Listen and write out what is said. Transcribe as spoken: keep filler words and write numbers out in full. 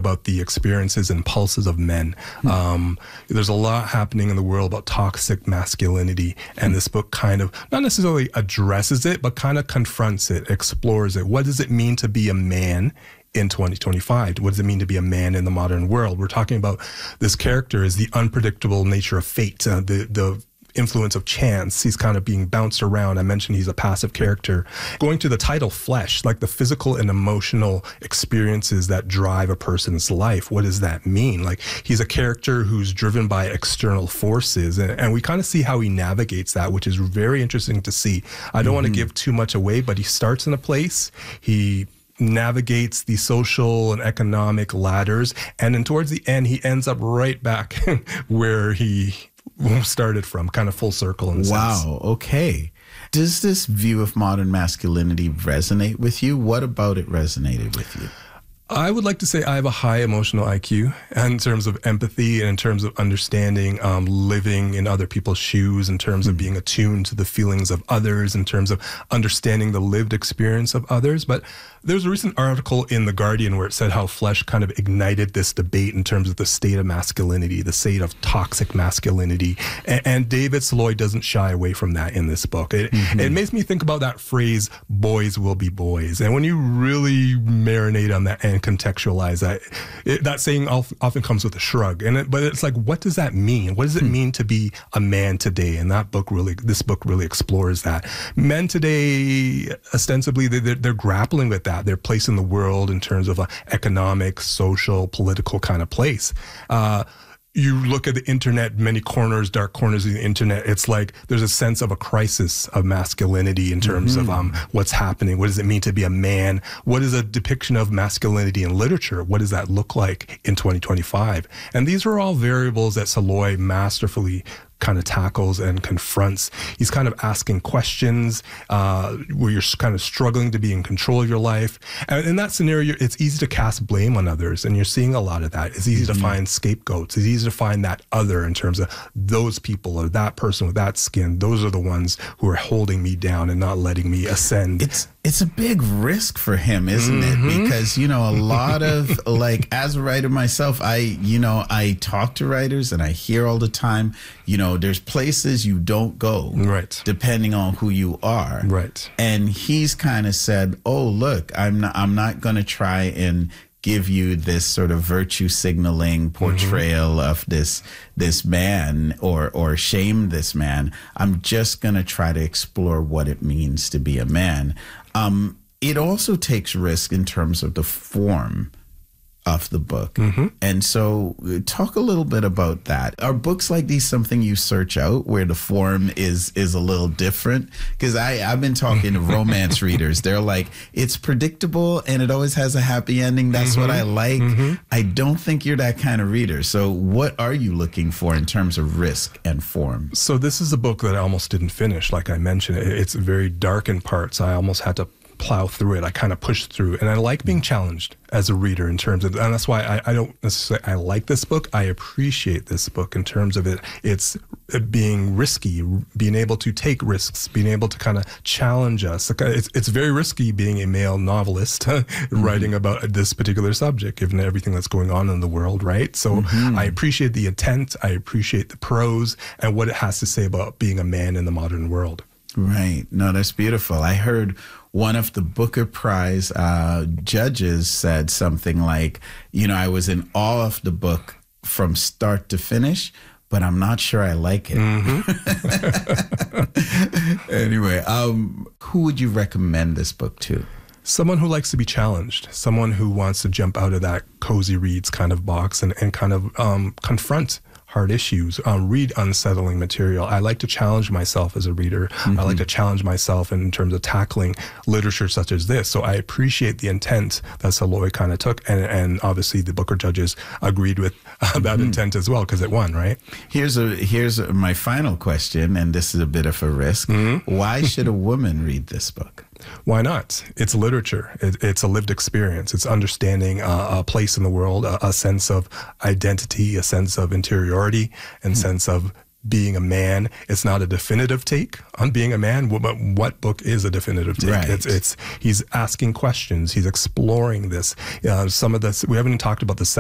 about the experiences and pulses of men. Mm-hmm. Um, there's a lot happening in the world about toxic masculinity, and mm-hmm. this book kind of not necessarily addresses it, but kind of confronts it, explores it. What does it mean to be a man in twenty twenty-five? What does it mean to be a man in the modern world? We're talking about this character is the unpredictable nature of fate, uh, the the influence of chance. He's kind of being bounced around. I mentioned he's a passive character. Going to the title flesh, like the physical and emotional experiences that drive a person's life. What does that mean? Like he's a character who's driven by external forces, and, and we kind of see how he navigates that, which is very interesting to see. I don't mm-hmm. want to give too much away, but he starts in a place. He navigates the social and economic ladders, and then towards the end, he ends up right back where he started from, kind of full circle in a wow, sense. Okay. Does this view of modern masculinity resonate with you? What about it resonated with you? I would like to say I have a high emotional I Q in terms of empathy and in terms of understanding, um, living in other people's shoes, in terms of being attuned to the feelings of others, in terms of understanding the lived experience of others. But there was a recent article in The Guardian where it said how Flesh kind of ignited this debate in terms of the state of masculinity, the state of toxic masculinity. And, and David Soloy doesn't shy away from that in this book. It, mm-hmm. it makes me think about that phrase, boys will be boys. And when you really marinate on that and contextualize that, it, that saying often comes with a shrug. And it, but it's like, what does that mean? What does it mm-hmm. mean to be a man today? And that book really, this book really explores that. Men today, ostensibly, they're, they're grappling with that. Their place in the world in terms of an economic, social, political kind of place. Uh, you look at the internet, many corners, dark corners of the internet, it's like there's a sense of a crisis of masculinity in terms mm-hmm. of um, what's happening. What does it mean to be a man? What is a depiction of masculinity in literature? What does that look like in twenty twenty-five? And these are all variables that Soloy masterfully kind of tackles and confronts. He's kind of asking questions uh, where you're kind of struggling to be in control of your life. And in that scenario, it's easy to cast blame on others. And you're seeing a lot of that. It's easy mm-hmm. to find scapegoats. It's easy to find that other in terms of those people or that person with that skin. Those are the ones who are holding me down and not letting me ascend. It's It's a big risk for him, isn't mm-hmm. it? Because, you know, a lot of, like, as a writer myself, I, you know, I talk to writers and I hear all the time, you know, there's places you don't go. Right. Depending on who you are. Right. And he's kind of said, oh, look, I'm not, I'm not going to try and give you this sort of virtue signaling portrayal mm-hmm. of this this man or or shame this man. I'm just going to try to explore what it means to be a man. Um, it also takes risk in terms of the form of the book. Mm-hmm. And so talk a little bit about that. Are books like these something you search out where the form is is a little different? Because I've been talking to romance readers. They're like, it's predictable and it always has a happy ending. That's mm-hmm. what I like. Mm-hmm. I don't think you're that kind of reader. So what are you looking for in terms of risk and form? So this is a book that I almost didn't finish. Like I mentioned, it's very dark in parts. I almost had to plow through it. I kind of pushed through, and I like being challenged as a reader in terms of, and that's why I, I don't necessarily, I like this book. I appreciate this book in terms of it. It's being risky, being able to take risks, being able to kind of challenge us. It's, it's very risky being a male novelist mm-hmm. writing about this particular subject, given everything that's going on in the world, right? So mm-hmm. I appreciate the intent. I appreciate the prose and what it has to say about being a man in the modern world. Right. No, that's beautiful. I heard one of the Booker Prize uh, judges said something like, you know, I was in awe of the book from start to finish, but I'm not sure I like it. Mm-hmm. Anyway, um, who would you recommend this book to? Someone who likes to be challenged, someone who wants to jump out of that cozy reads kind of box and, and kind of um, confront hard issues, um, read unsettling material. I like to challenge myself as a reader. Mm-hmm. I like to challenge myself in terms of tackling literature such as this. So I appreciate the intent that Soloy kind of took. And, and obviously the Booker judges agreed with uh, that mm-hmm. intent as well, because it won, right? Here's a here's a, my final question, and this is a bit of a risk. Mm-hmm. Why should a woman read this book? Why not? It's literature. It, it's a lived experience. It's understanding uh, a place in the world, a, a sense of identity, a sense of interiority, and mm-hmm. sense of being a man. It's not a definitive take on being a man, but what book is a definitive take? Right. It's, it's he's asking questions. He's exploring this. Uh, some of this, we haven't even talked about the